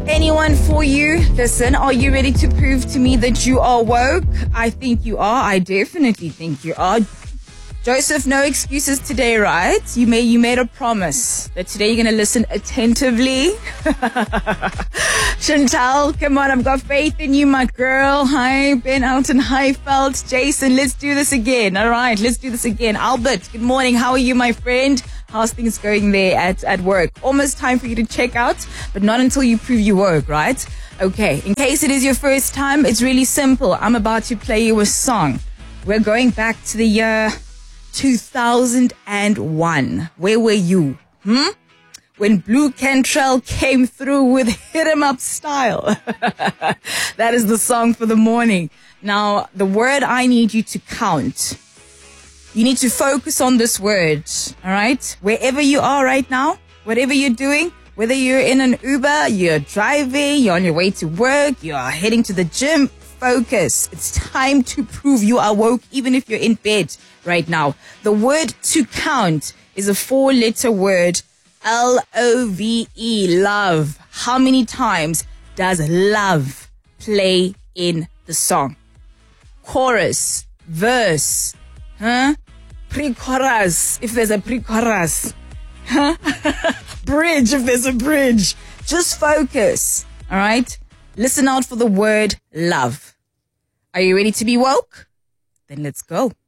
Anyone for you? Listen, are you ready to prove to me that you are woke? I think you are. I definitely think you are. Joseph, no excuses today, right? You made a promise that today you're going to listen attentively. Chantal, come on, I've got faith in you, my girl. Hi, Ben Alton Highfeld. Jason, let's do this again. All right, let's do this again. Albert, good morning. How are you, my friend? How's things going there at work? Almost time for you to check out, but not until you prove you work, right? Okay, in case it is your first time, it's really simple. I'm about to play you a song. We're going back to the year 2001. Where were you? When Blue Cantrell came through with Hit 'Em Up Style. That is the song for the morning. Now, the word I need you to count. You need to focus on this word, all right? Wherever you are right now, whatever you're doing, whether you're in an Uber, you're driving, you're on your way to work, you're heading to the gym, focus. It's time to prove you are woke, even if you're in bed right now. The word to count is a 4-letter word, L-O-V-E, love. How many times does love play in the song? Chorus, verse, pre-chorus, if there's a pre-chorus, bridge, if there's a bridge. Just focus, all right? Listen out for the word love. Are you ready to be woke? Then let's go.